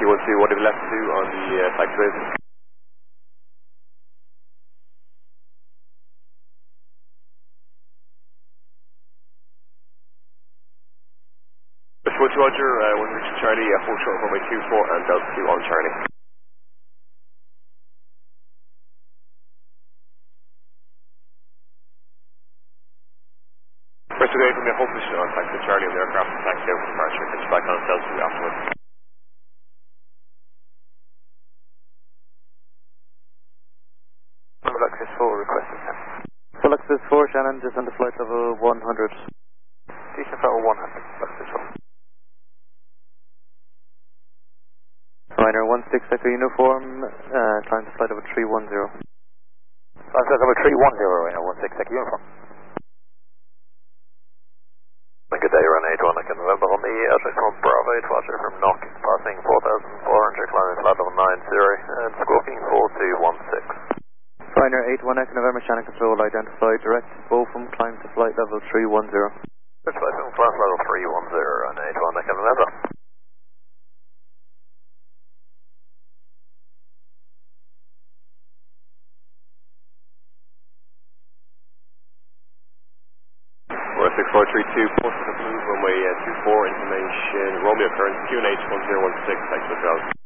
Q12, what have you left to do on the taxiways? Switch Roger, 1 Richard Charlie, 4 short runway 24 and Delta 2 on Charlie. First away from the home position on taxi Charlie on the aircraft and taxi out for departure, catch back on Delta 2 afterwards. Fluxus 4 requested, sir. Fluxus 4, Shannon, just on the flight level 100. Decent level 100, Fluxus 4. Ryanair 16 Echo Uniform, climb to flight level 310. Flight level 310, Ryanair 16 Echo Uniform. Good day, Ryanair 81 Echo November on the Airtrax 1 Bravo 8 Watcher from Knock, passing 4,400, climbing flight level 90 and squawking 4216. Ryanair 81 Echo November, Shannon Control, identify direct Beaufort, climb to flight level 310. Flight level 310, Ryanair 81 Echo November. We're at 6432, Portsmouth Blue, runway 24, information, Romeo current, QNH 1016, taxi 12.